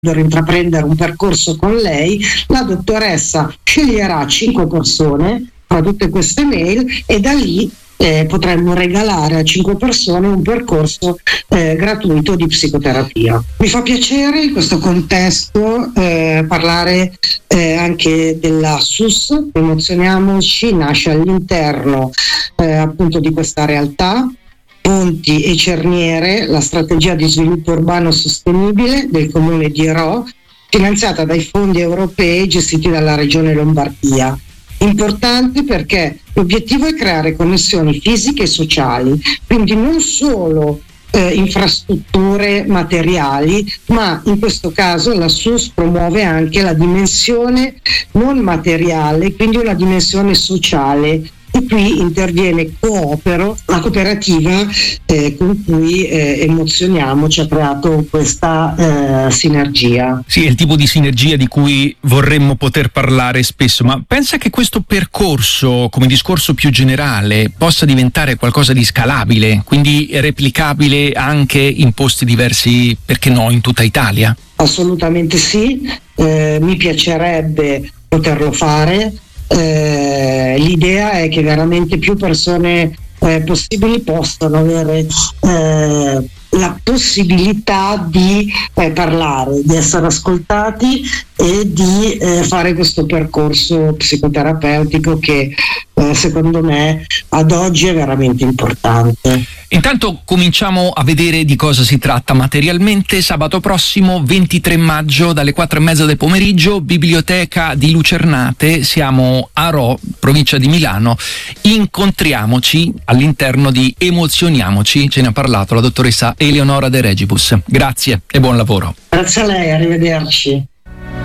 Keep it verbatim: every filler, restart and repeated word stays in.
intraprendere un percorso con lei, la dottoressa sceglierà cinque persone tra tutte queste mail e da lì eh, potremmo regalare a cinque persone un percorso eh, gratuito di psicoterapia. Mi fa piacere in questo contesto eh, parlare eh, anche della S U S. Emozioniamoci nasce all'interno eh, appunto di questa realtà. Ponti e Cerniere, la strategia di sviluppo urbano sostenibile del comune di Rho, finanziata dai fondi europei gestiti dalla regione Lombardia. Importante perché l'obiettivo è creare connessioni fisiche e sociali, quindi non solo eh, infrastrutture materiali, ma in questo caso la S U S promuove anche la dimensione non materiale, quindi una dimensione sociale. E qui interviene Coopero, la cooperativa eh, con cui eh, Emozioniamo ci ha creato questa eh, sinergia. Sì, è il tipo di sinergia di cui vorremmo poter parlare spesso, ma pensa che questo percorso, come discorso più generale, possa diventare qualcosa di scalabile, quindi replicabile anche in posti diversi, perché no, in tutta Italia? Assolutamente sì, eh, mi piacerebbe poterlo fare. Eh, l'idea è che veramente più persone eh, possibili possano avere eh, la possibilità di eh, parlare, di essere ascoltati e di eh, fare questo percorso psicoterapeutico che eh, secondo me ad oggi è veramente importante. Intanto cominciamo a vedere di cosa si tratta materialmente. Sabato prossimo, ventitré maggio, dalle quattro e mezza del pomeriggio, Biblioteca di Lucernate, siamo a Rho, provincia di Milano. Incontriamoci all'interno di Emozioniamoci, ce ne ha parlato la dottoressa Eleonora De Regibus. Grazie e buon lavoro. Grazie a lei, arrivederci.